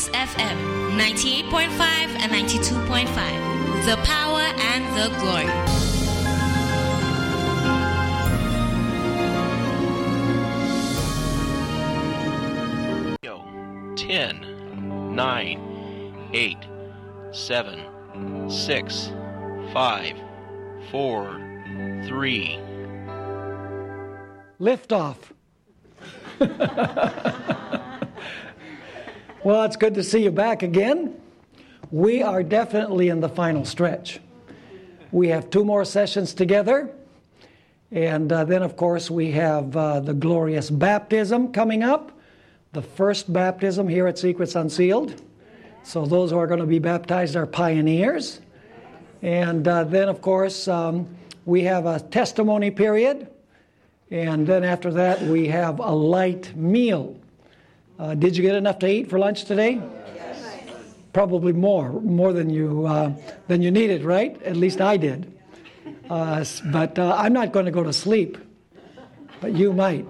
Sirius FM 98.5 and 92.5. The power and the glory. Yo, 10, 9, 8, 7, 6, 5, 4, 3. Liftoff. Well, it's good to see you back again. We are definitely in the final stretch. We have 2 more sessions together. And then, of course, we have the glorious baptism coming up. The first baptism here at Secrets Unsealed. So those who are going to be baptized are pioneers. And then, of course, we have a testimony period. And then after that, we have a light meal. Did you get enough to eat for lunch today? Yes. Probably more than you needed, right? At least I did. But I'm not going to go to sleep, but you might.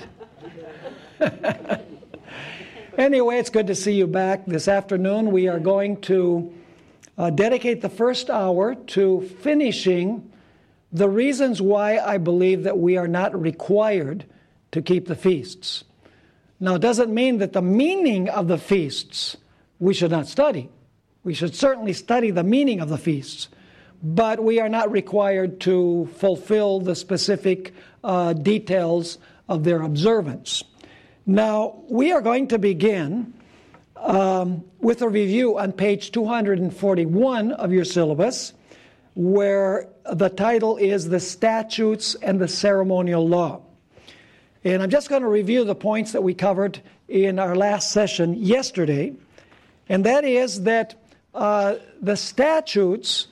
Anyway, it's good to see you back. This afternoon, we are going to dedicate the first hour to finishing the reasons why I believe that we are not required to keep the feasts. Now, it doesn't mean that the meaning of the feasts we should not study. We should certainly study the meaning of the feasts, but we are not required to fulfill the specific details of their observance. Now, we are going to begin with a review on page 241 of your syllabus, where the title is The Statutes and the Ceremonial Law. And I'm just going to review the points that we covered in our last session yesterday. And that is that the statutes,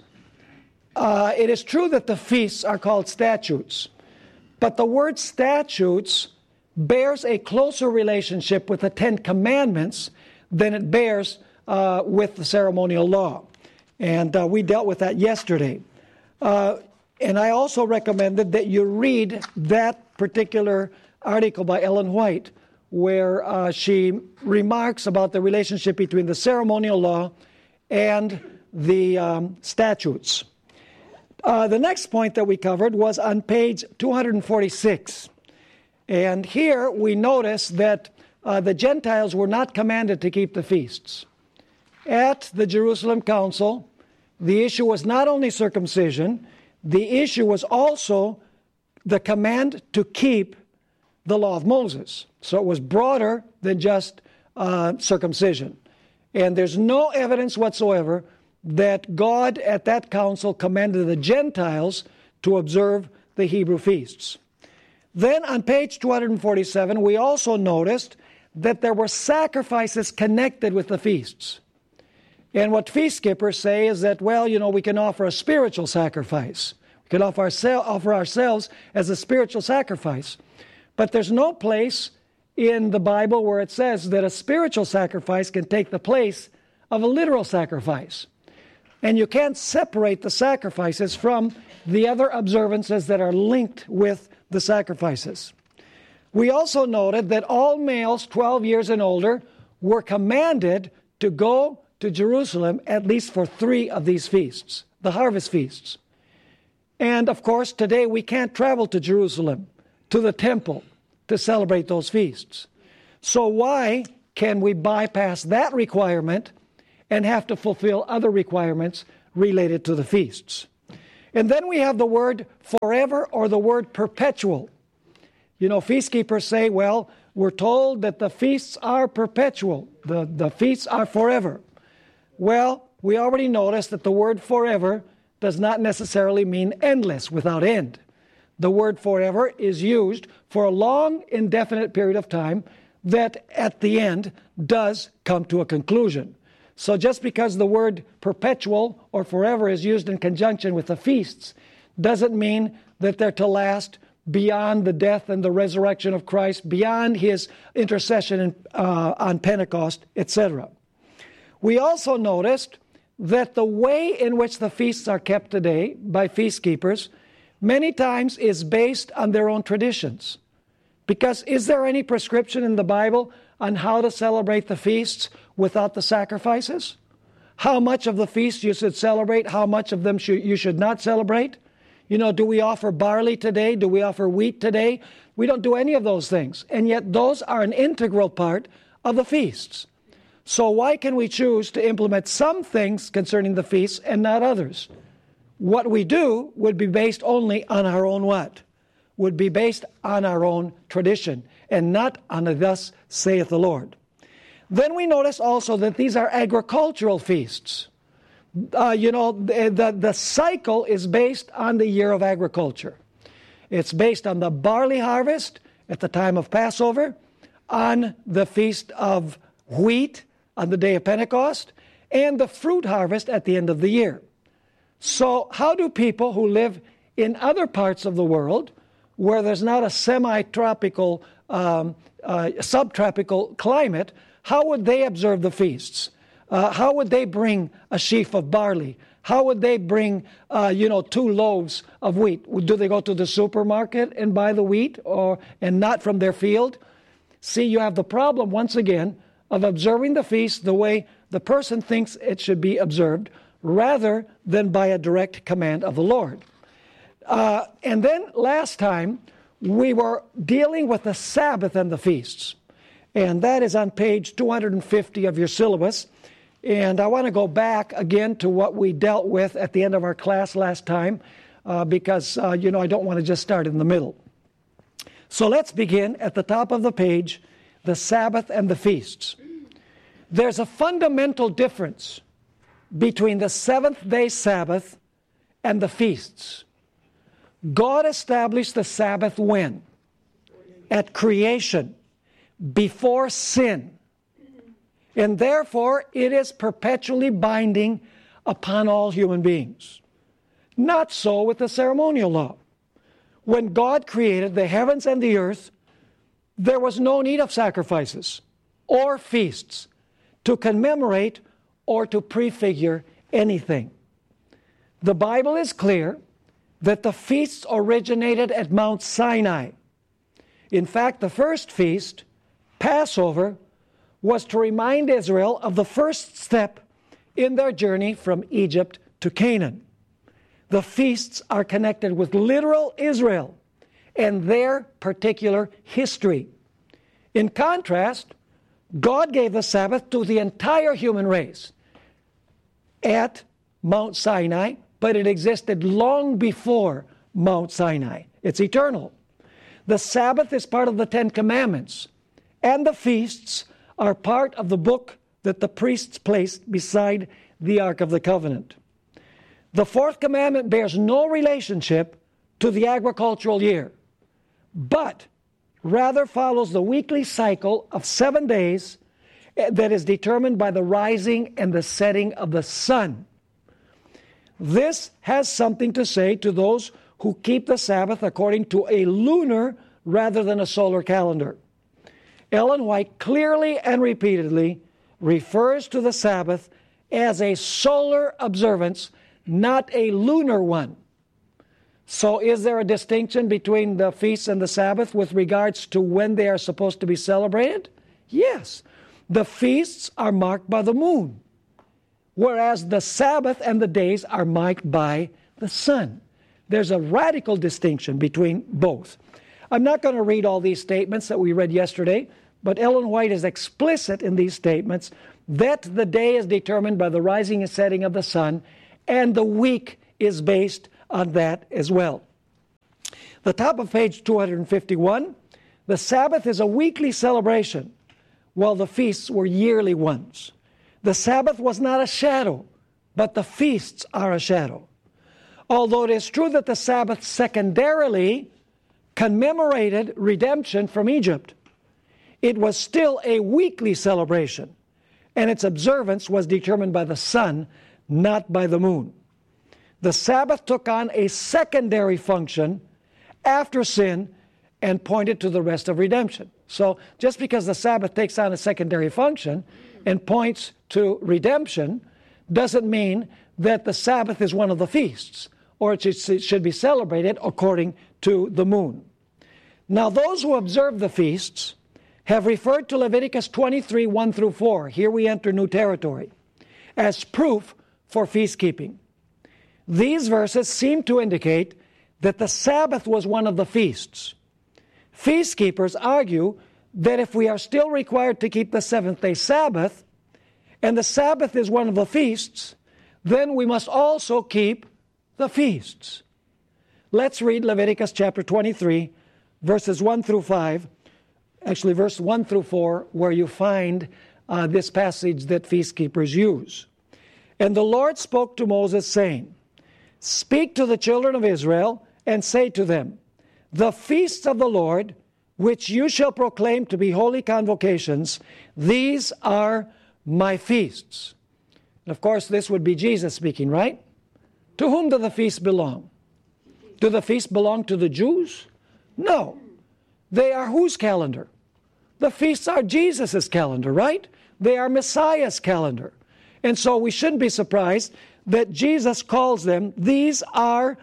it is true that the feasts are called statutes, but the word statutes bears a closer relationship with the 10 Commandments than it bears with the ceremonial law. And we dealt with that yesterday. And I also recommended that you read that particular article by Ellen White, where she remarks about the relationship between the ceremonial law and the statutes. The next point that we covered was on page 246. And here we notice that the Gentiles were not commanded to keep the feasts. At the Jerusalem Council, the issue was not only circumcision, the issue was also the command to keep the law of Moses. So it was broader than just circumcision. And there's no evidence whatsoever that God at that council commanded the Gentiles to observe the Hebrew feasts. Then on page 247, we also noticed that there were sacrifices connected with the feasts. And what feast skippers say is that, well, we can offer a spiritual sacrifice. We can offer ourselves as a spiritual sacrifice. But there's no place in the Bible where it says that a spiritual sacrifice can take the place of a literal sacrifice. And you can't separate the sacrifices from the other observances that are linked with the sacrifices. We also noted that all males 12 years and older were commanded to go to Jerusalem at least for 3 of these feasts, the harvest feasts. And of course, today we can't travel to Jerusalem, to the temple, to celebrate those feasts. So why can we bypass that requirement and have to fulfill other requirements related to the feasts? And then we have the word forever or the word perpetual. Feast keepers say, well, we're told that the feasts are perpetual. The feasts are forever. Well, we already noticed that the word forever does not necessarily mean endless, without end. The word forever is used for a long, indefinite period of time that at the end does come to a conclusion. So just because the word perpetual or forever is used in conjunction with the feasts doesn't mean that they're to last beyond the death and the resurrection of Christ, beyond his intercession on Pentecost, etc. We also noticed that the way in which the feasts are kept today by feast keepers many times is based on their own traditions. Because is there any prescription in the Bible on how to celebrate the feasts without the sacrifices? How much of the feast you should celebrate, how much of them you should not celebrate? You know, do we offer barley today? Do we offer wheat today? We don't do any of those things. And yet those are an integral part of the feasts. So why can we choose to implement some things concerning the feasts and not others? What we do would be based only on our own what? Would be based on our own tradition and not on the thus saith the Lord. Then we notice also that these are agricultural feasts. The cycle is based on the year of agriculture. It's based on the barley harvest at the time of Passover, on the feast of wheat on the day of Pentecost, and the fruit harvest at the end of the year. So how do people who live in other parts of the world where there's not a semi-tropical, subtropical climate, how would they observe the feasts? How would they bring a sheaf of barley? How would they bring, 2 loaves of wheat? Do they go to the supermarket and buy the wheat and not from their field? See, you have the problem, once again, of observing the feast the way the person thinks it should be observed, rather than by a direct command of the Lord. And then last time, we were dealing with the Sabbath and the feasts. And that is on page 250 of your syllabus. And I want to go back again to what we dealt with at the end of our class last time, because, I don't want to just start in the middle. So let's begin at the top of the page, the Sabbath and the feasts. There's a fundamental difference between the seventh-day Sabbath and the feasts. God established the Sabbath when? At creation, before sin. And therefore, it is perpetually binding upon all human beings. Not so with the ceremonial law. When God created the heavens and the earth, there was no need of sacrifices or feasts to commemorate or to prefigure anything. The Bible is clear that the feasts originated at Mount Sinai. In fact, the first feast, Passover, was to remind Israel of the first step in their journey from Egypt to Canaan. The feasts are connected with literal Israel and their particular history. In contrast, God gave the Sabbath to the entire human race at Mount Sinai, but it existed long before Mount Sinai. It's eternal. The Sabbath is part of the Ten Commandments, and the feasts are part of the book that the priests placed beside the Ark of the Covenant. The fourth commandment bears no relationship to the agricultural year, but rather follows the weekly cycle of 7 days that is determined by the rising and the setting of the sun. This has something to say to those who keep the Sabbath according to a lunar rather than a solar calendar. Ellen White clearly and repeatedly refers to the Sabbath as a solar observance, not a lunar one. So is there a distinction between the feasts and the Sabbath with regards to when they are supposed to be celebrated? Yes. The feasts are marked by the moon, whereas the Sabbath and the days are marked by the sun. There's a radical distinction between both. I'm not going to read all these statements that we read yesterday, but Ellen White is explicit in these statements that the day is determined by the rising and setting of the sun, and the week is based on that as well. The top of page 251, the Sabbath is a weekly celebration, while the feasts were yearly ones. The Sabbath was not a shadow, but the feasts are a shadow. Although it is true that the Sabbath secondarily commemorated redemption from Egypt, it was still a weekly celebration, and its observance was determined by the sun, not by the moon. The Sabbath took on a secondary function after sin and pointed to the rest of redemption. So just because the Sabbath takes on a secondary function and points to redemption doesn't mean that the Sabbath is one of the feasts, or it should be celebrated according to the moon. Now, those who observe the feasts have referred to Leviticus 23, 1 through 4, here we enter new territory, as proof for feast keeping. These verses seem to indicate that the Sabbath was one of the feasts. Feast keepers argue that if we are still required to keep the seventh-day Sabbath, and the Sabbath is one of the feasts, then we must also keep the feasts. Let's read Leviticus chapter 23, verses 1 through 5, actually verse 1 through 4, where you find this passage that feast keepers use. And the Lord spoke to Moses, saying, Speak to the children of Israel, and say to them, The feasts of the Lord, which you shall proclaim to be holy convocations, these are my feasts. And of course, this would be Jesus speaking, right? To whom do the feasts belong? Do the feasts belong to the Jews? No. They are whose calendar? The feasts are Jesus' calendar, right? They are Messiah's calendar. And so we shouldn't be surprised that Jesus calls them, these are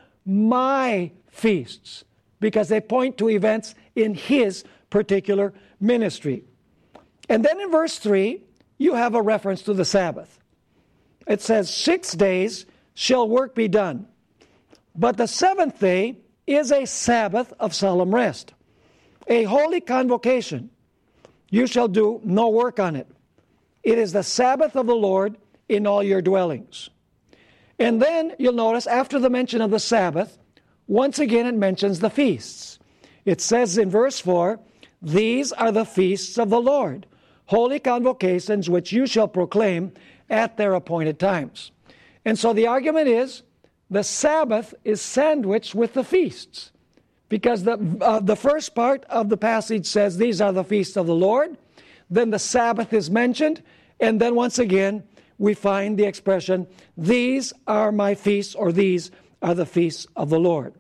my feasts, because they point to events in his particular ministry. And then in verse 3, you have a reference to the Sabbath. It says, 6 days shall work be done, but the seventh day is a Sabbath of solemn rest, a holy convocation. You shall do no work on it. It is the Sabbath of the Lord in all your dwellings. And then you'll notice after the mention of the Sabbath, once again it mentions the feasts. It says in verse 4, These are the feasts of the Lord, holy convocations which you shall proclaim at their appointed times. And so the argument is the Sabbath is sandwiched with the feasts, because the first part of the passage says these are the feasts of the Lord, then the Sabbath is mentioned, and then once again we find the expression, these are my feasts, or these are the feasts of the Lord.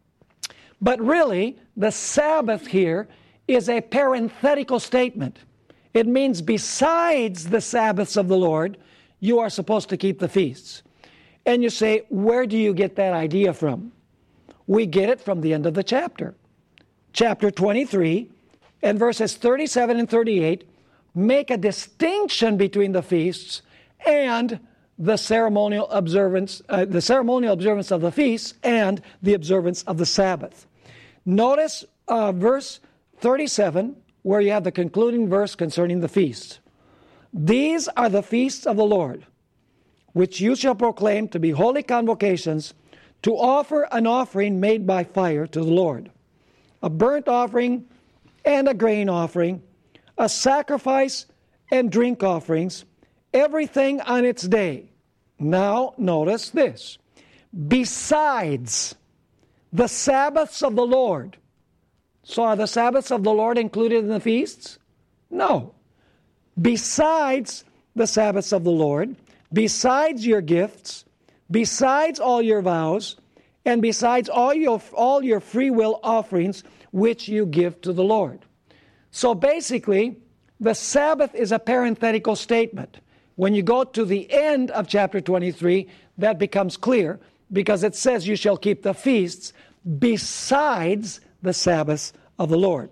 But really, the Sabbath here is a parenthetical statement. It means besides the Sabbaths of the Lord, you are supposed to keep the feasts. And you say, where do you get that idea from? We get it from the end of the chapter. Chapter 23 and verses 37 and 38 make a distinction between the feasts and the ceremonial observance of the feasts and the observance of the Sabbath. Notice verse 37, where you have the concluding verse concerning the feasts. These are the feasts of the Lord, which you shall proclaim to be holy convocations, to offer an offering made by fire to the Lord, a burnt offering and a grain offering, a sacrifice and drink offerings, everything on its day. Now, notice this. Besides the Sabbaths of the Lord. So are the Sabbaths of the Lord included in the feasts? No. Besides the Sabbaths of the Lord, besides your gifts, besides all your vows, and besides all your free will offerings which you give to the Lord. So basically, the Sabbath is a parenthetical statement. When you go to the end of chapter 23, that becomes clear, because it says you shall keep the feasts besides the Sabbaths of the Lord.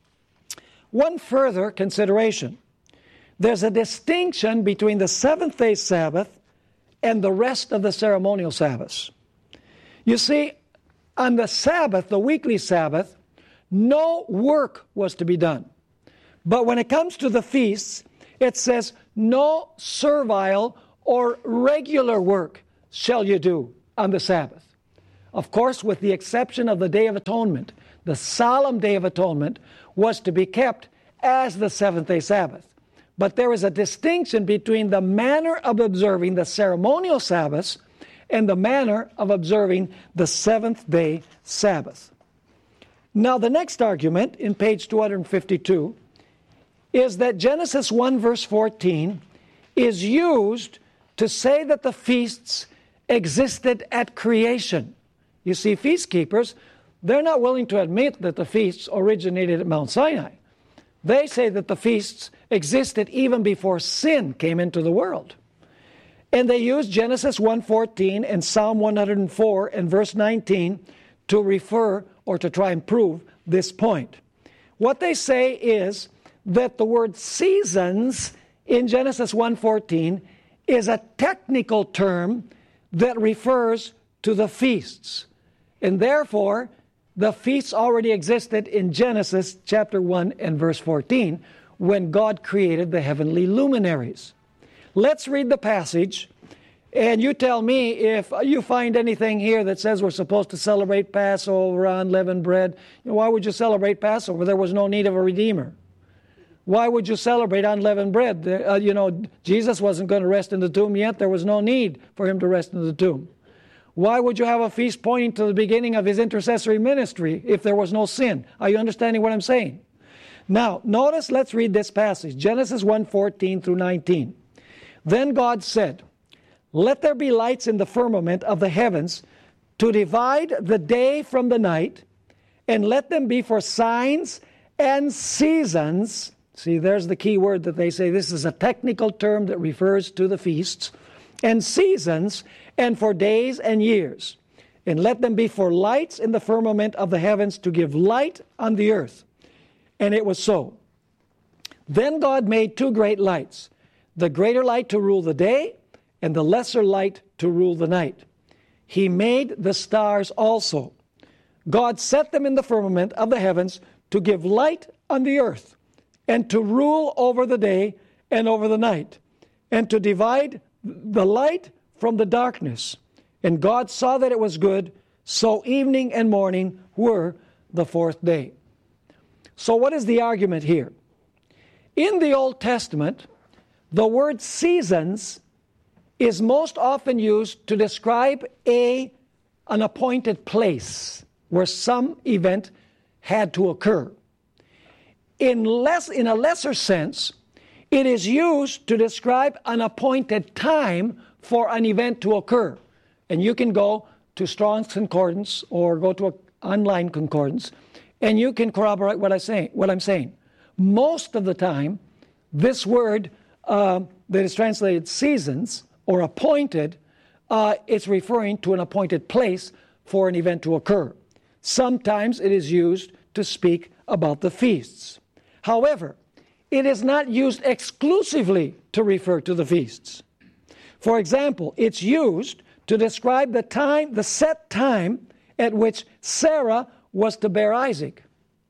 One further consideration. There's a distinction between the seventh-day Sabbath and the rest of the ceremonial Sabbaths. You see, on the Sabbath, the weekly Sabbath, no work was to be done. But when it comes to the feasts, it says, no servile or regular work shall you do on the Sabbath. Of course, with the exception of the Day of Atonement, the solemn Day of Atonement was to be kept as the seventh-day Sabbath. But there is a distinction between the manner of observing the ceremonial Sabbaths and the manner of observing the seventh-day Sabbath. Now, the next argument in page 252 is that Genesis 1 verse 14 is used to say that the feasts existed at creation. You see, feast keepers, they're not willing to admit that the feasts originated at Mount Sinai. They say that the feasts existed even before sin came into the world. And they use Genesis 1:14 and Psalm 104 and verse 19 to refer or to try and prove this point. What they say is that the word seasons in Genesis 1:14 is a technical term that refers to the feasts. And therefore, the feasts already existed in Genesis chapter 1 and verse 14 when God created the heavenly luminaries. Let's read the passage, and you tell me if you find anything here that says we're supposed to celebrate Passover on unleavened bread. Why would you celebrate Passover? There was no need of a Redeemer. Why would you celebrate unleavened bread? Jesus wasn't going to rest in the tomb yet. There was no need for him to rest in the tomb. Why would you have a feast pointing to the beginning of his intercessory ministry if there was no sin? Are you understanding what I'm saying? Now, notice, let's read this passage, Genesis 1:14 through 19. Then God said, "Let there be lights in the firmament of the heavens to divide the day from the night, and let them be for signs and seasons." See, there's the key word that they say. This is a technical term that refers to the feasts. "And seasons, and for days and years. And let them be for lights in the firmament of the heavens to give light on the earth." And it was so. Then God made two great lights, the greater light to rule the day, and the lesser light to rule the night. He made the stars also. God set them in the firmament of the heavens to give light on the earth, and to rule over the day and over the night, and to divide the light from the darkness. And God saw that it was good, so evening and morning were the fourth day. So what is the argument here? In the Old Testament, the word seasons is most often used to describe an appointed place where some event had to occur. In a lesser sense, it is used to describe an appointed time for an event to occur. And you can go to Strong's Concordance or go to an online concordance, and you can corroborate what I'm saying. Most of the time, this word that is translated seasons or appointed, it's referring to an appointed place for an event to occur. Sometimes it is used to speak about the feasts. However, it is not used exclusively to refer to the feasts. For example, it's used to describe the set time at which Sarah was to bear Isaac.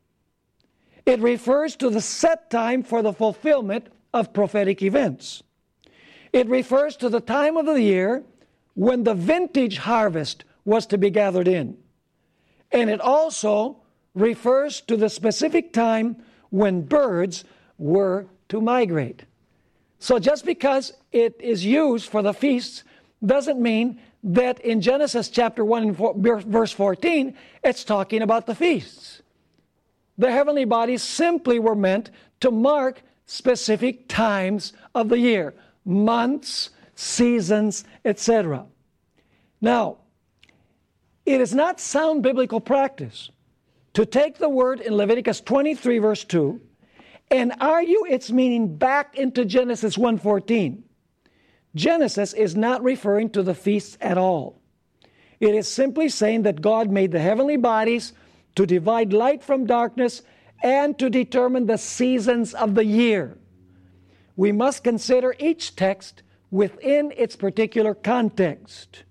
It refers to the set time for the fulfillment of prophetic events. It refers to the time of the year when the vintage harvest was to be gathered in. And it also refers to the specific time when birds were to migrate. So just because it is used for the feasts doesn't mean that in Genesis chapter 1 and verse 14, it's talking about the feasts. The heavenly bodies simply were meant to mark specific times of the year, months, seasons, etc. Now, it is not sound biblical practice to take the word in Leviticus 23 verse 2 and argue its meaning back into Genesis 1:14. Genesis is not referring to the feasts at all. It is simply saying that God made the heavenly bodies to divide light from darkness and to determine the seasons of the year. We must consider each text within its particular context.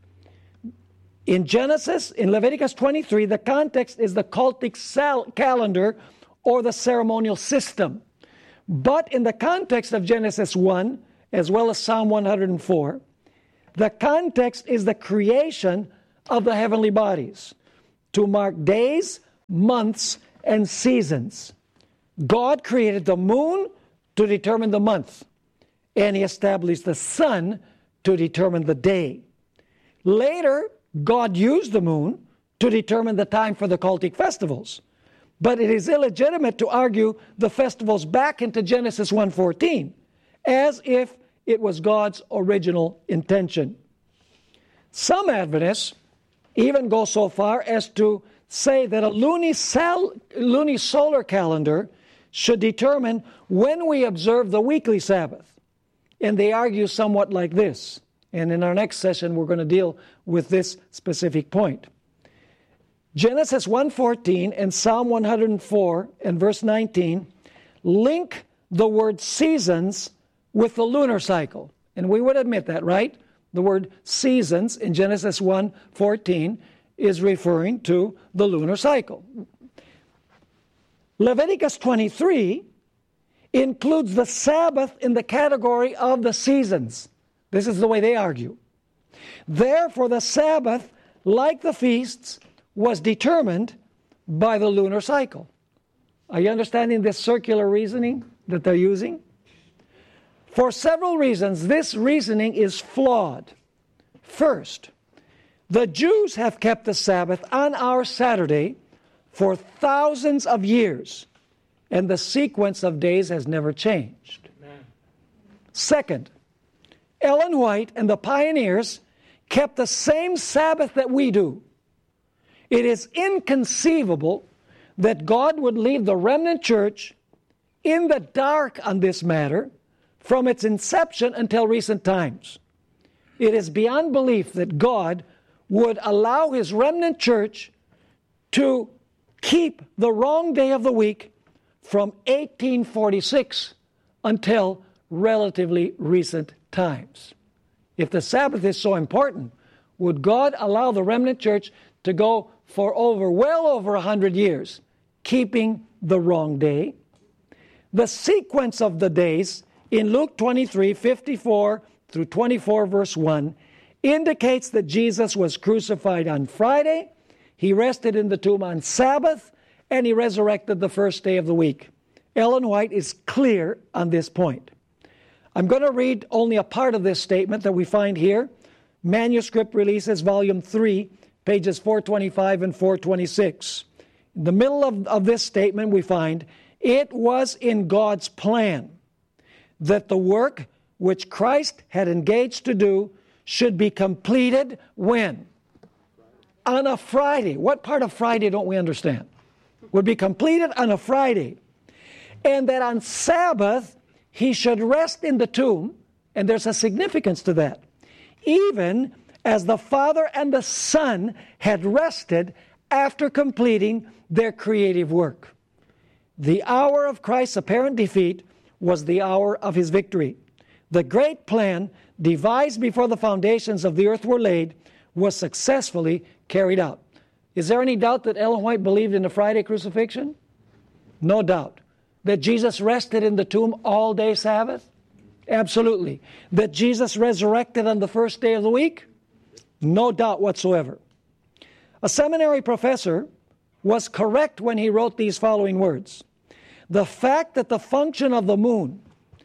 In Genesis, in Leviticus 23, the context is the cultic calendar or the ceremonial system. But in the context of Genesis 1, as well as Psalm 104, the context is the creation of the heavenly bodies to mark days, months, and seasons. God created the moon to determine the month, and He established the sun to determine the day. Later, God used the moon to determine the time for the cultic festivals. But it is illegitimate to argue the festivals back into Genesis 1:14 as if it was God's original intention. Some Adventists even go so far as to say that a lunisolar calendar should determine when we observe the weekly Sabbath. And they argue somewhat like this. And in our next session, we're going to deal with this specific point. Genesis 1:14 and Psalm 104 and verse 19 link the word seasons with the lunar cycle. And we would admit that, right? The word seasons in Genesis 1:14 is referring to the lunar cycle. Leviticus 23 includes the Sabbath in the category of the seasons. This is the way they argue. Therefore, the Sabbath, like the feasts, was determined by the lunar cycle. Are you understanding this circular reasoning that they're using? For several reasons, this reasoning is flawed. First, the Jews have kept the Sabbath on our Saturday for thousands of years, and the sequence of days has never changed. Amen. Second, Ellen White and the pioneers kept the same Sabbath that we do. It is inconceivable that God would leave the remnant church in the dark on this matter from its inception until recent times. It is beyond belief that God would allow His remnant church to keep the wrong day of the week from 1846 until relatively recent times. If the Sabbath is so important, would God allow the remnant church to go for well over 100 years keeping the wrong day? The sequence of the days in Luke 23:54 through 24 verse 1 indicates that Jesus was crucified on Friday, He rested in the tomb on Sabbath, and He resurrected the first day of the week. Ellen White is clear on this point. I'm going to read only a part of this statement that we find here. Manuscript Releases, Volume 3, pages 425 and 426. In the middle of this statement we find, it was in God's plan that the work which Christ had engaged to do should be completed when? On a Friday. What part of Friday don't we understand? Would be completed on a Friday. And that on Sabbath, He should rest in the tomb, and there's a significance to that. Even as the Father and the Son had rested after completing their creative work. The hour of Christ's apparent defeat was the hour of His victory. The great plan, devised before the foundations of the earth were laid, was successfully carried out. Is there any doubt that Ellen White believed in the Friday crucifixion? No doubt. That Jesus rested in the tomb all day Sabbath? Absolutely. That Jesus resurrected on the first day of the week? No doubt whatsoever. A seminary professor was correct when he wrote these following words. The fact that the function of the moon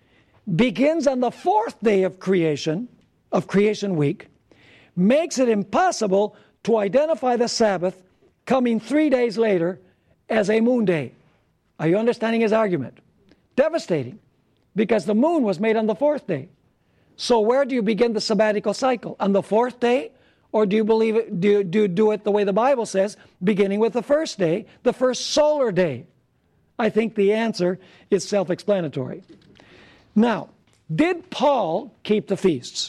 begins on the fourth day of creation week, makes it impossible to identify the Sabbath coming 3 days later as a moon day. Are you understanding his argument? Devastating, because the moon was made on the fourth day. So where do you begin the sabbatical cycle? On the fourth day? Or do you believe it? Do you do it the way the Bible says, beginning with the first day, the first solar day? I think the answer is self-explanatory. Now, did Paul keep the feasts?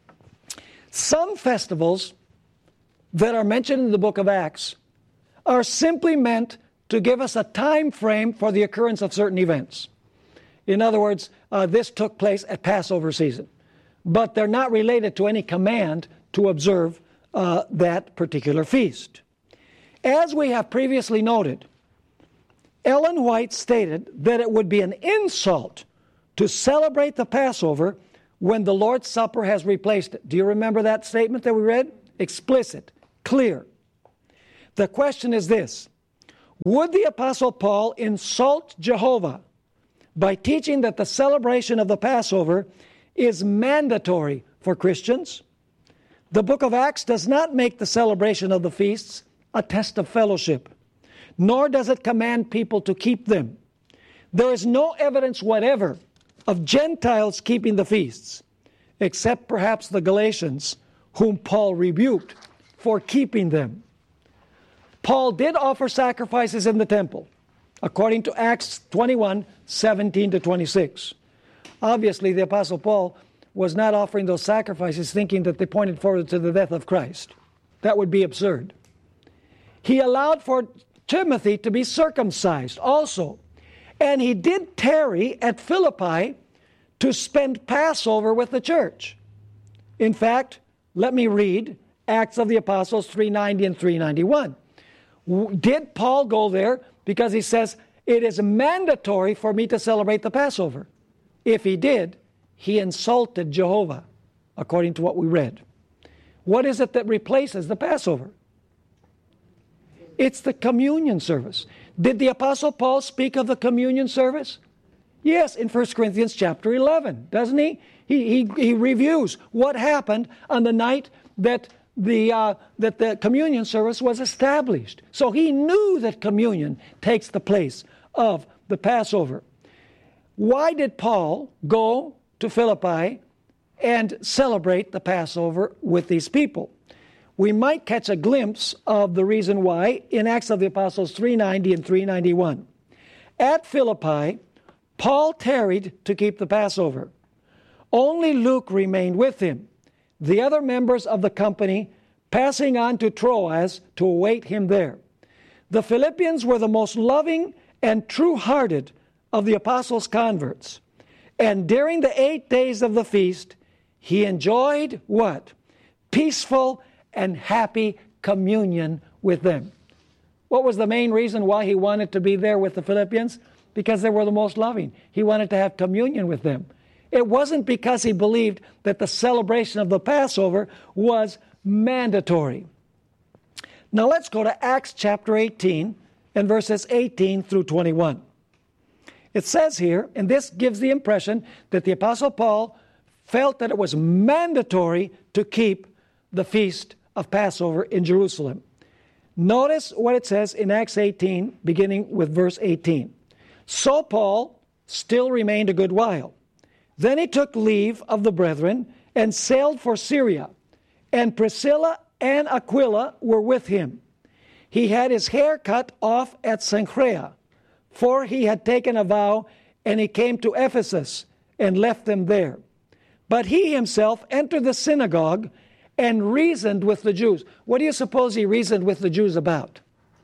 Some festivals that are mentioned in the book of Acts are simply meant to give us a time frame for the occurrence of certain events. In other words, this took place at Passover season. But they're not related to any command to observe that particular feast. As we have previously noted, Ellen White stated that it would be an insult to celebrate the Passover when the Lord's Supper has replaced it. Do you remember that statement that we read? Explicit, clear. The question is this: would the Apostle Paul insult Jehovah by teaching that the celebration of the Passover is mandatory for Christians? The book of Acts does not make the celebration of the feasts a test of fellowship, nor does it command people to keep them. There is no evidence whatever of Gentiles keeping the feasts, except perhaps the Galatians, whom Paul rebuked for keeping them. Paul did offer sacrifices in the temple, according to Acts 21:17-26. Obviously, the Apostle Paul was not offering those sacrifices thinking that they pointed forward to the death of Christ. That would be absurd. He allowed for Timothy to be circumcised also, And he did tarry at Philippi to spend Passover with the church. In fact, let me read Acts of the Apostles 390 and 391. Did Paul go there because he says, it is mandatory for me to celebrate the Passover? If he did, he insulted Jehovah, according to what we read. What is it that replaces the Passover? It's the communion service. Did the Apostle Paul speak of the communion service? Yes, in 1 Corinthians chapter 11, doesn't he? He reviews what happened on the night that the communion service was established. So he knew that communion takes the place of the Passover. Why did Paul go to Philippi and celebrate the Passover with these people? We might catch a glimpse of the reason why in Acts of the Apostles 390 and 391. At Philippi, Paul tarried to keep the Passover. Only Luke remained with him, the other members of the company passing on to Troas to await him there. The Philippians were the most loving and true-hearted of the apostles' converts. And during the 8 days of the feast, he enjoyed what? Peaceful and happy communion with them. What was the main reason why he wanted to be there with the Philippians? Because they were the most loving. He wanted to have communion with them. It wasn't because he believed that the celebration of the Passover was mandatory. Now let's go to Acts chapter 18 and verses 18 through 21. It says here, and this gives the impression that the Apostle Paul felt that it was mandatory to keep the feast of Passover in Jerusalem. Notice what it says in Acts 18, beginning with verse 18. So Paul still remained a good while. Then he took leave of the brethren and sailed for Syria, and Priscilla and Aquila were with him. He had his hair cut off at Cenchrea, for he had taken a vow, and he came to Ephesus and left them there. But he himself entered the synagogue and reasoned with the Jews. What do you suppose he reasoned with the Jews about?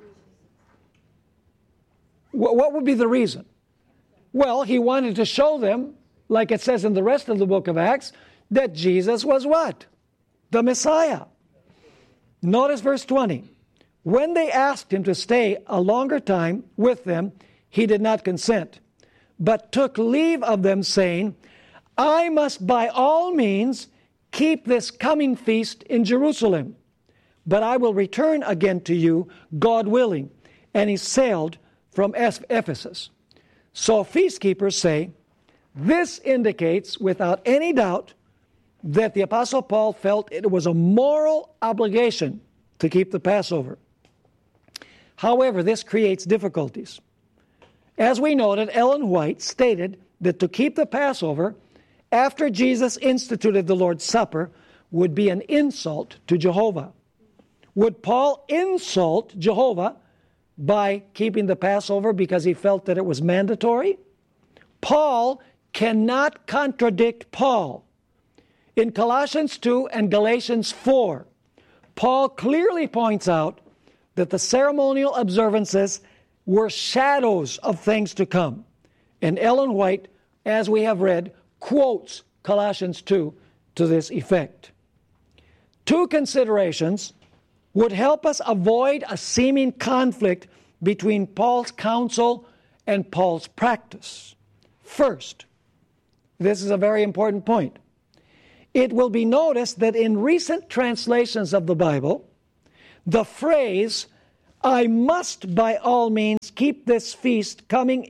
What would be the reason? Well, he wanted to show them, like it says in the rest of the book of Acts, that Jesus was what? The Messiah. Notice verse 20. When they asked him to stay a longer time with them, he did not consent, but took leave of them, saying, I must by all means keep this coming feast in Jerusalem, but I will return again to you, God willing. And he sailed from Ephesus. So feast keepers say, this indicates without any doubt that the Apostle Paul felt it was a moral obligation to keep the Passover. However, this creates difficulties. As we noted, Ellen White stated that to keep the Passover after Jesus instituted the Lord's Supper would be an insult to Jehovah. Would Paul insult Jehovah by keeping the Passover because he felt that it was mandatory? Paul cannot contradict Paul. In Colossians 2 and Galatians 4, Paul clearly points out that the ceremonial observances were shadows of things to come. And Ellen White, as we have read, quotes Colossians 2 to this effect. Two considerations would help us avoid a seeming conflict between Paul's counsel and Paul's practice. First, this is a very important point. It will be noticed that in recent translations of the Bible, the phrase, I must by all means keep this coming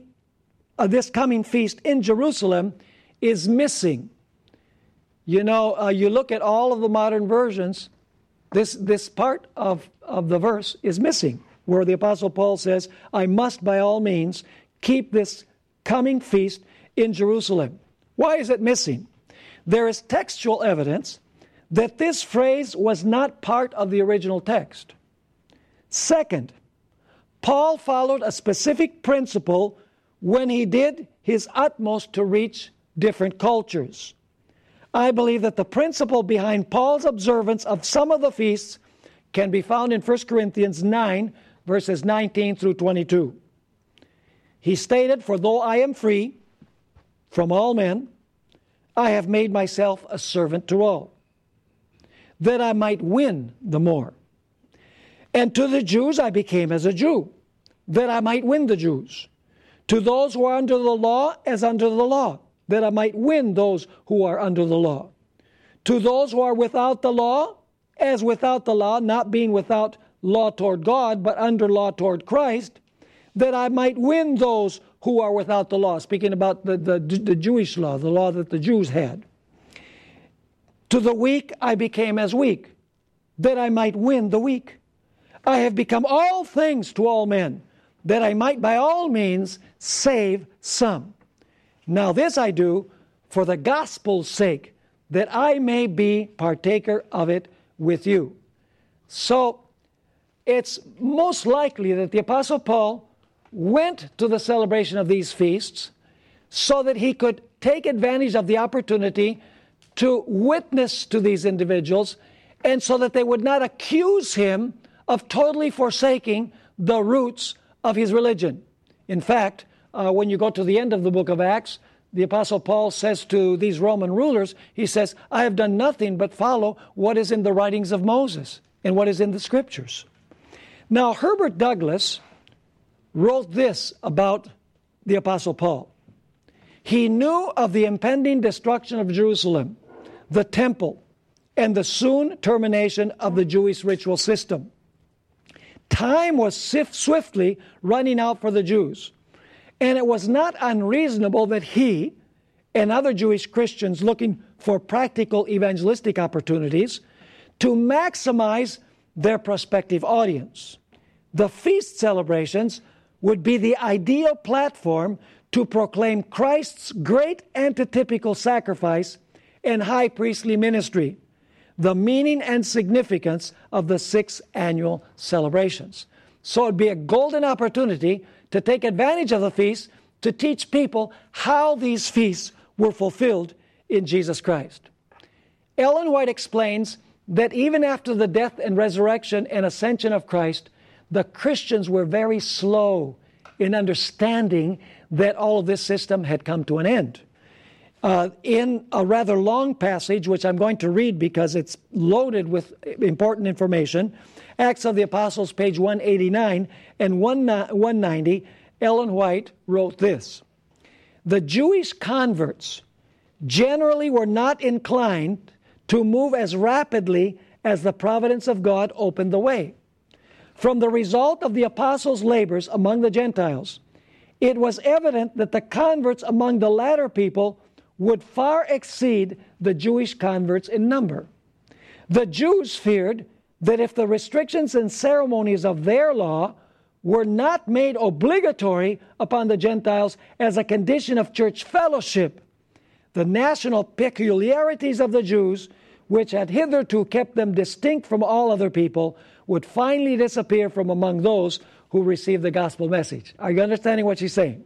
feast in Jerusalem, is missing. You know, you look at all of the modern versions, this part of the verse is missing, where the Apostle Paul says, I must by all means keep this coming feast in Jerusalem. Why is it missing? There is textual evidence that this phrase was not part of the original text. Second, Paul followed a specific principle when he did his utmost to reach different cultures. I believe that the principle behind Paul's observance of some of the feasts can be found in 1 Corinthians 9, verses 19 through 22. He stated, "For though I am free from all men, I have made myself a servant to all, that I might win the more. And to the Jews I became as a Jew, that I might win the Jews. To those who are under the law, as under the law, that I might win those who are under the law. To those who are without the law, as without the law, not being without law toward God, but under law toward Christ, that I might win those who are without the law." Speaking about the Jewish law, the law that the Jews had. "To the weak I became as weak, that I might win the weak. I have become all things to all men, that I might by all means save some. Now this I do for the gospel's sake, that I may be partaker of it with you." So it's most likely that the Apostle Paul went to the celebration of these feasts so that he could take advantage of the opportunity to witness to these individuals, and so that they would not accuse him of totally forsaking the roots of his religion. In fact, when you go to the end of the book of Acts, the Apostle Paul says to these Roman rulers, he says, "I have done nothing but follow what is in the writings of Moses and what is in the Scriptures." Now, Herbert Douglass wrote this about the Apostle Paul. He knew of the impending destruction of Jerusalem, the temple, and the soon termination of the Jewish ritual system. Time was swiftly running out for the Jews, and it was not unreasonable that he and other Jewish Christians looking for practical evangelistic opportunities to maximize their prospective audience. The feast celebrations would be the ideal platform to proclaim Christ's great antitypical sacrifice and high priestly ministry, the meaning and significance of the 6 annual celebrations. So it would be a golden opportunity to take advantage of the feast to teach people how these feasts were fulfilled in Jesus Christ. Ellen White explains that even after the death and resurrection and ascension of Christ, the Christians were very slow in understanding that all of this system had come to an end. In a rather long passage, which I'm going to read because it's loaded with important information, Acts of the Apostles, page 189 and 190, Ellen White wrote this: "The Jewish converts generally were not inclined to move as rapidly as the providence of God opened the way. From the result of the apostles' labors among the Gentiles, it was evident that the converts among the latter people would far exceed the Jewish converts in number. The Jews feared that if the restrictions and ceremonies of their law were not made obligatory upon the Gentiles as a condition of church fellowship, the national peculiarities of the Jews, which had hitherto kept them distinct from all other people, would finally disappear from among those who received the gospel message." Are you understanding what she's saying?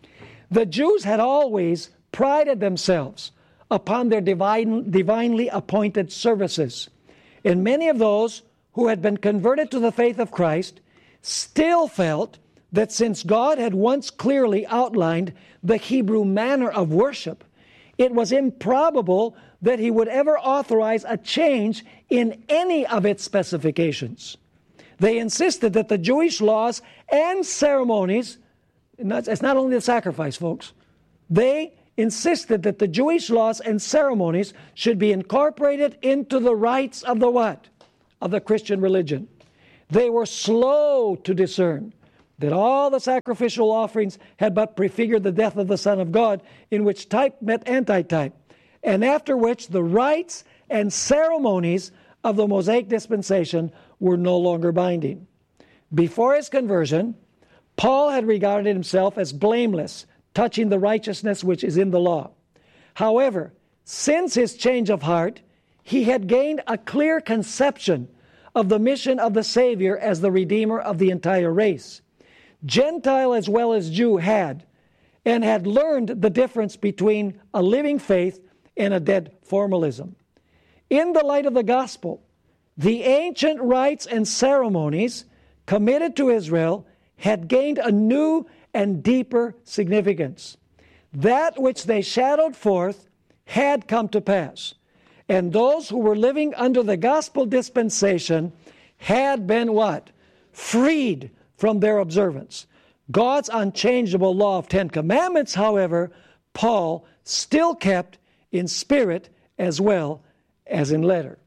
The Jews had always prided themselves upon their divinely appointed services, and many of those who had been converted to the faith of Christ still felt that since God had once clearly outlined the Hebrew manner of worship, it was improbable that he would ever authorize a change in any of its specifications. They insisted that the Jewish laws and ceremonies, it's not only the sacrifice, folks, they insisted that the Jewish laws and ceremonies should be incorporated into the rites of the what? Of the Christian religion. They were slow to discern that all the sacrificial offerings had but prefigured the death of the Son of God, in which type met antitype, and after which the rites and ceremonies of the Mosaic dispensation were no longer binding. Before his conversion, Paul had regarded himself as blameless, touching the righteousness which is in the law. However, since his change of heart, he had gained a clear conception of the mission of the Savior as the Redeemer of the entire race. Gentile as well as Jew had learned the difference between a living faith and a dead formalism. In the light of the gospel, the ancient rites and ceremonies committed to Israel had gained a new and deeper significance. That which they shadowed forth had come to pass, and those who were living under the gospel dispensation had been what? Freed from their observance. God's unchangeable law of 10 commandments, however, Paul still kept in spirit as well as in letter.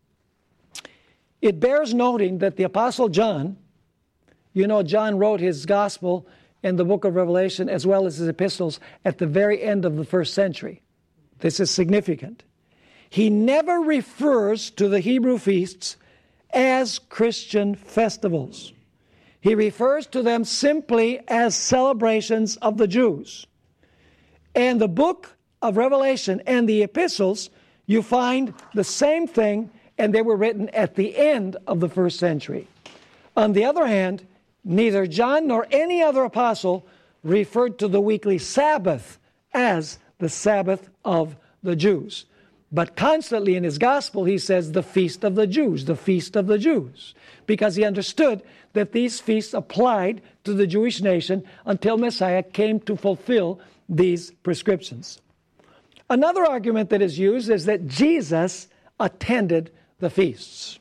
It bears noting that the Apostle John, John wrote his gospel and the book of Revelation as well as his epistles at the very end of the first century. This is significant. He never refers to the Hebrew feasts as Christian festivals. He refers to them simply as celebrations of the Jews. And the book of Revelation and the epistles, you find the same thing, and they were written at the end of the first century. On the other hand, neither John nor any other apostle referred to the weekly Sabbath as the Sabbath of the Jews. But constantly in his gospel, he says the feast of the Jews, the feast of the Jews, because he understood that these feasts applied to the Jewish nation until Messiah came to fulfill these prescriptions. Another argument that is used is that Jesus attended the feasts.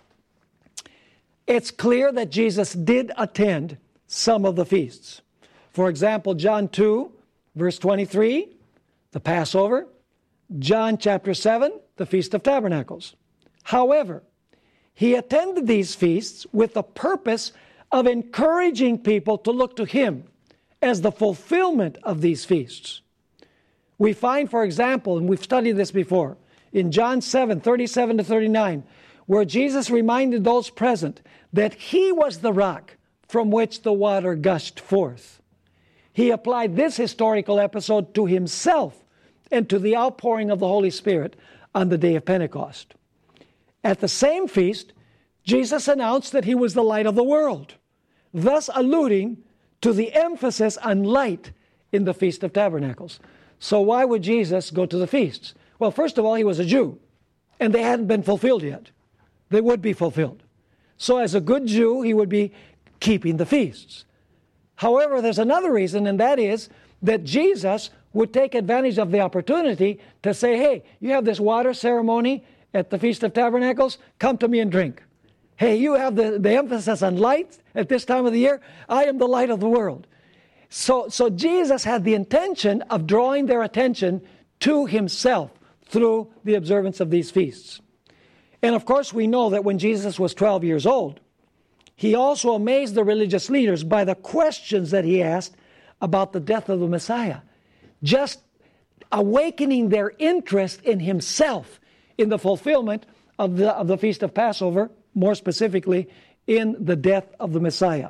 It's clear that Jesus did attend some of the feasts. For example, John 2, verse 23, the Passover. John chapter 7, the Feast of Tabernacles. However, he attended these feasts with the purpose of encouraging people to look to him as the fulfillment of these feasts. We find, for example, and we've studied this before, in John 7, 37 to 39, where Jesus reminded those present that he was the rock from which the water gushed forth. He applied this historical episode to himself and to the outpouring of the Holy Spirit on the day of Pentecost. At the same feast, Jesus announced that he was the light of the world, thus alluding to the emphasis on light in the Feast of Tabernacles. So why would Jesus go to the feasts? Well, first of all, he was a Jew, and they hadn't been fulfilled yet. They would be fulfilled. So as a good Jew, he would be keeping the feasts. However, there's another reason, and that is that Jesus would take advantage of the opportunity to say, hey, you have this water ceremony at the Feast of Tabernacles, come to me and drink. Hey, you have the emphasis on light at this time of the year, I am the light of the world. So Jesus had the intention of drawing their attention to himself through the observance of these feasts. And of course, we know that when Jesus was 12 years old, he also amazed the religious leaders by the questions that he asked about the death of the Messiah, just awakening their interest in himself in the fulfillment of the Feast of Passover, more specifically in the death of the Messiah.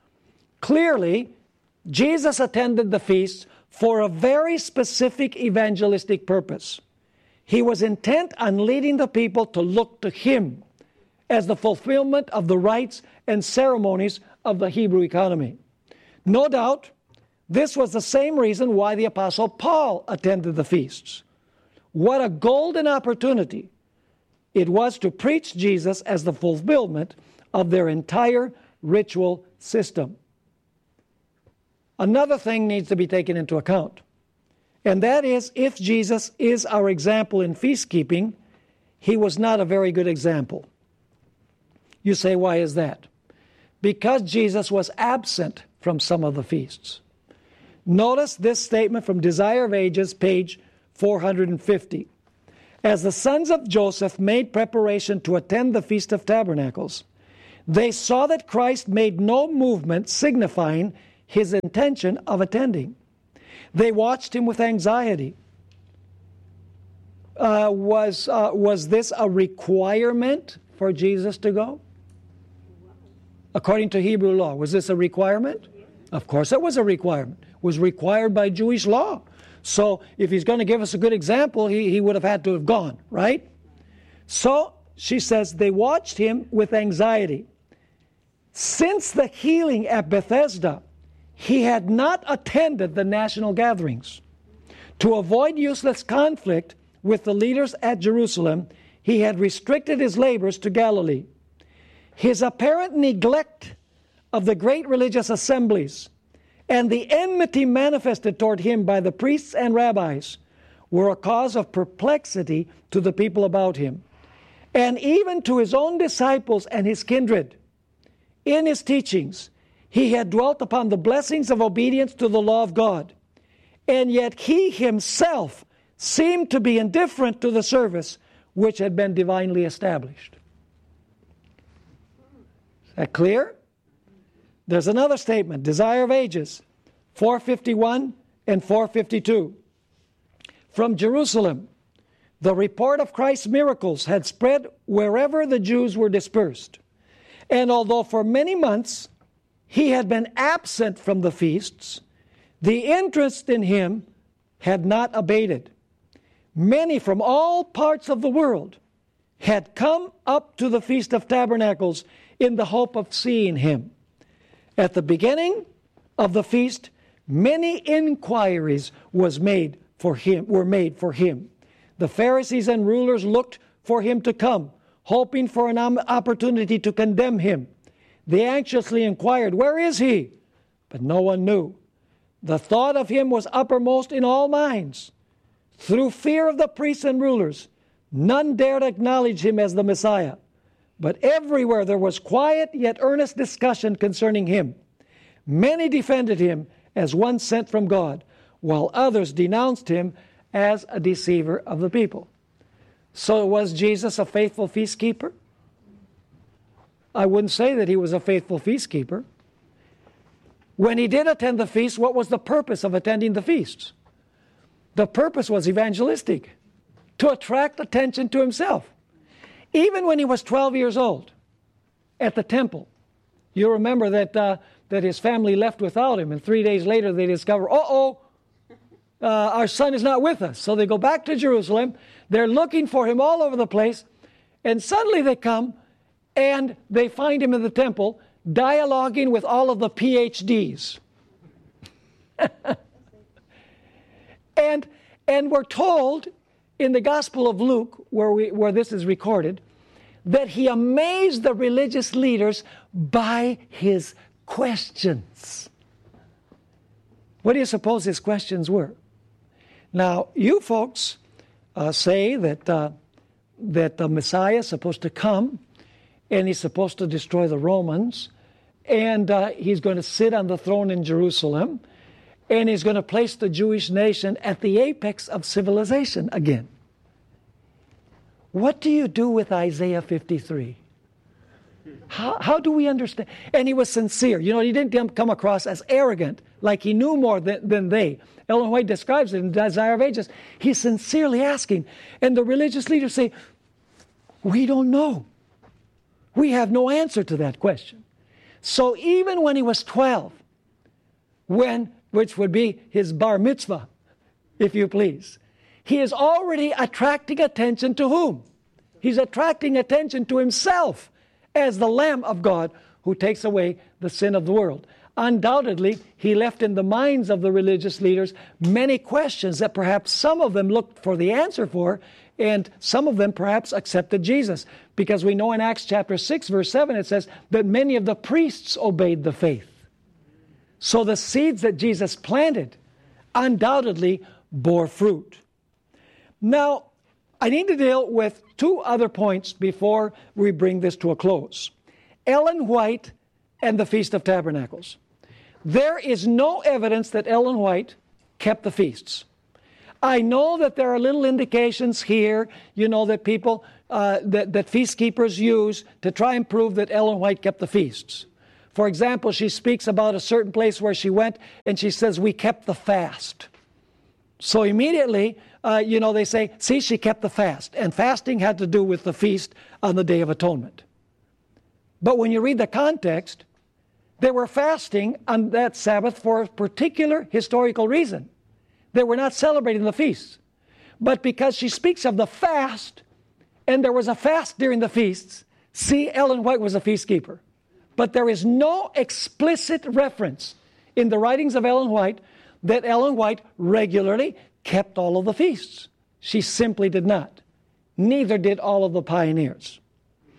Clearly, Jesus attended the feasts for a very specific evangelistic purpose. He was intent on leading the people to look to him as the fulfillment of the rites and ceremonies of the Hebrew economy. No doubt, this was the same reason why the Apostle Paul attended the feasts. What a golden opportunity it was to preach Jesus as the fulfillment of their entire ritual system. Another thing needs to be taken into account, and that is, if Jesus is our example in feast keeping, he was not a very good example. You say, why is that? Because Jesus was absent from some of the feasts. Notice this statement from Desire of Ages, page 450. As the sons of Joseph made preparation to attend the Feast of Tabernacles, they saw that Christ made no movement signifying his intention of attending. They watched him with anxiety. Was this a requirement for Jesus to go? According to Hebrew law, was this a requirement? Of course it was a requirement. It was required by Jewish law. So if he's going to give us a good example, he would have had to have gone, right? So she says they watched him with anxiety. Since the healing at Bethesda, he had not attended the national gatherings. To avoid useless conflict with the leaders at Jerusalem, he had restricted his labors to Galilee. His apparent neglect of the great religious assemblies and the enmity manifested toward him by the priests and rabbis were a cause of perplexity to the people about him, and even to his own disciples and his kindred. In his teachings, he had dwelt upon the blessings of obedience to the law of God, and yet he himself seemed to be indifferent to the service which had been divinely established. Is that clear? There's another statement, Desire of Ages, 451 and 452. From Jerusalem, the report of Christ's miracles had spread wherever the Jews were dispersed. And although for many months he had been absent from the feasts, the interest in him had not abated. Many from all parts of the world had come up to the Feast of Tabernacles in the hope of seeing him. At the beginning of the feast, many inquiries were made for him. The Pharisees and rulers looked for him to come, hoping for an opportunity to condemn him. They anxiously inquired, "Where is he?" But no one knew. The thought of him was uppermost in all minds. Through fear of the priests and rulers, none dared acknowledge him as the Messiah. But everywhere there was quiet yet earnest discussion concerning him. Many defended him as one sent from God, while others denounced him as a deceiver of the people. So was Jesus a faithful feast keeper? I wouldn't say that he was a faithful feast keeper. When he did attend the feast, what was the purpose of attending the feasts? The purpose was evangelistic, to attract attention to himself. Even when he was 12 years old at the temple, you remember that his family left without him, and 3 days later they discover, our son is not with us. So they go back to Jerusalem. They're looking for him all over the place, and suddenly they come and they find him in the temple dialoguing with all of the PhDs. And we're told in the Gospel of Luke, where this is recorded, that he amazed the religious leaders by his questions. What do you suppose his questions were? Now, you folks say that the Messiah is supposed to come, and he's supposed to destroy the Romans, and he's going to sit on the throne in Jerusalem, and he's going to place the Jewish nation at the apex of civilization again. What do you do with Isaiah 53? How do we understand? And he was sincere. You know, he didn't come across as arrogant, like he knew more than they. Ellen White describes it in Desire of Ages. He's sincerely asking. And the religious leaders say, we don't know. We have no answer to that question. So even when he was 12, which would be his bar mitzvah, if you please, he is already attracting attention to whom? He's attracting attention to himself as the Lamb of God who takes away the sin of the world. Undoubtedly, he left in the minds of the religious leaders many questions that perhaps some of them looked for the answer for, and some of them perhaps accepted Jesus. Because we know in Acts chapter 6, verse 7, it says that many of the priests obeyed the faith. So the seeds that Jesus planted undoubtedly bore fruit. Now, I need to deal with two other points before we bring this to a close. Ellen White and the Feast of Tabernacles. There is no evidence that Ellen White kept the feasts. I know that there are little indications here, that people, that feast keepers use to try and prove that Ellen White kept the feasts. For example, she speaks about a certain place where she went, and she says, we kept the fast. So immediately, they say, see, she kept the fast. And fasting had to do with the feast on the Day of Atonement. But when you read the context, they were fasting on that Sabbath for a particular historical reason. They were not celebrating the feasts. But because she speaks of the fast, and there was a fast during the feasts, see, Ellen White was a feast keeper. But there is no explicit reference in the writings of Ellen White that Ellen White regularly kept all of the feasts. She simply did not. Neither did all of the pioneers.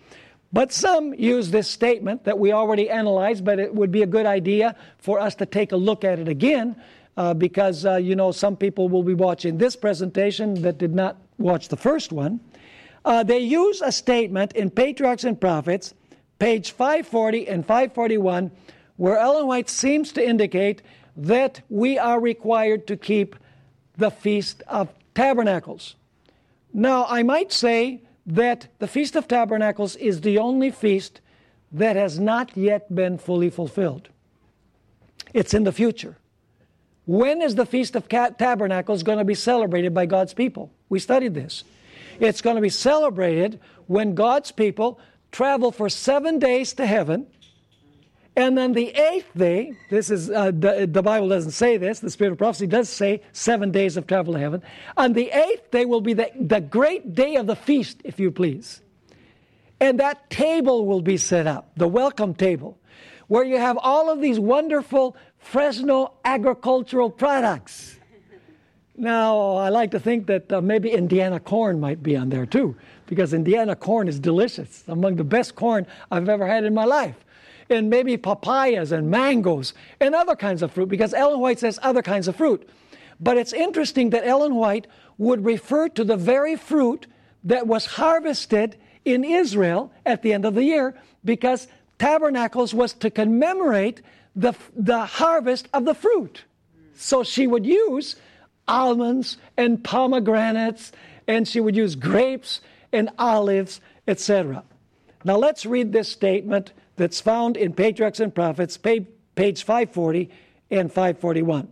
But some use this statement that we already analyzed, but it would be a good idea for us to take a look at it again because, some people will be watching this presentation that did not watch the first one. They use a statement in Patriarchs and Prophets, page 540 and 541, where Ellen White seems to indicate that we are required to keep the Feast of Tabernacles. Now, I might say that the Feast of Tabernacles is the only feast that has not yet been fully fulfilled. It's in the future. When is the Feast of Tabernacles going to be celebrated by God's people? We studied this. It's going to be celebrated when God's people travel for 7 days to heaven, and then the 8th day, this is the Bible doesn't say this, the Spirit of Prophecy does say 7 days of travel to heaven. On the 8th day will be the great day of the feast, if you please. And that table will be set up, the welcome table, where you have all of these wonderful Fresno agricultural products. Now, I like to think that maybe Indiana corn might be on there too, because Indiana corn is delicious, among the best corn I've ever had in my life. And maybe papayas and mangoes and other kinds of fruit, because Ellen White says other kinds of fruit. But it's interesting that Ellen White would refer to the very fruit that was harvested in Israel at the end of the year, because Tabernacles was to commemorate the harvest of the fruit. So she would use almonds and pomegranates, and she would use grapes and olives, etc. Now let's read this statement that's found in Patriarchs and Prophets, page 540 and 541.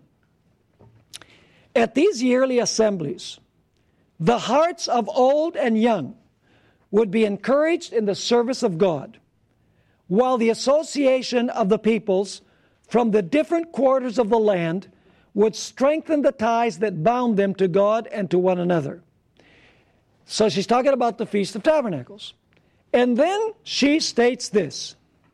At these yearly assemblies, the hearts of old and young would be encouraged in the service of God, while the association of the peoples from the different quarters of the land would strengthen the ties that bound them to God and to one another. So she's talking about the Feast of Tabernacles. And then she states this: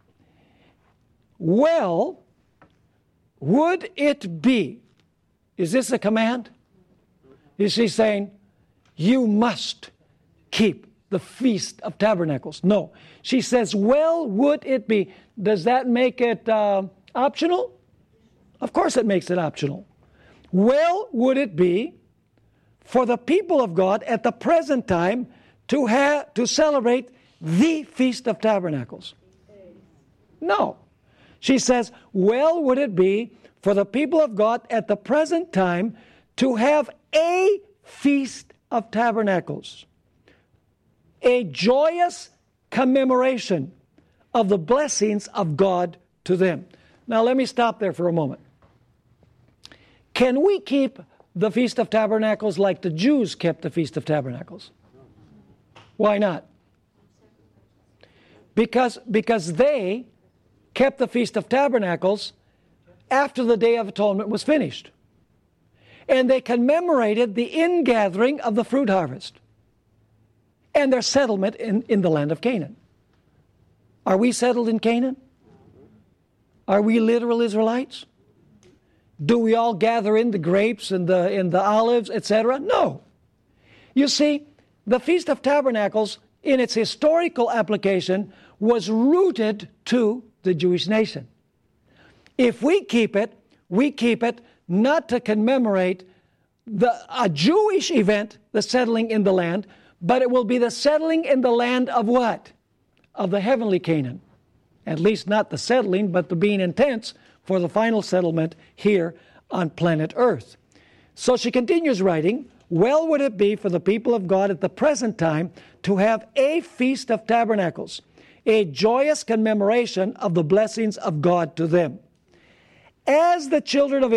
well, would it be, is this a command? Is she saying, you must keep the Feast of Tabernacles? No. She says, well, would it be. Does that make it optional? Of course it makes it optional. Well, would it be for the people of God at the present time to celebrate the Feast of Tabernacles? No. She says, well, would it be for the people of God at the present time to have a Feast of Tabernacles, a joyous commemoration of the blessings of God to them. Now let me stop there for a moment. Can we keep the Feast of Tabernacles like the Jews kept the Feast of Tabernacles? Why not? Because they kept the Feast of Tabernacles after the Day of Atonement was finished. And they commemorated the ingathering of the fruit harvest and their settlement in the land of Canaan. Are we settled in Canaan? Are we literal Israelites? Do we all gather in the grapes and the olives, etc.? No. You see, the Feast of Tabernacles, in its historical application, was rooted to the Jewish nation. If we keep it not to commemorate a Jewish event, the settling in the land, but it will be the settling in the land of what? Of the heavenly Canaan. At least not the settling, but the being in tents for the final settlement here on planet Earth. So she continues writing, well would it be for the people of God at the present time to have a Feast of Tabernacles, a joyous commemoration of the blessings of God to them. As the children of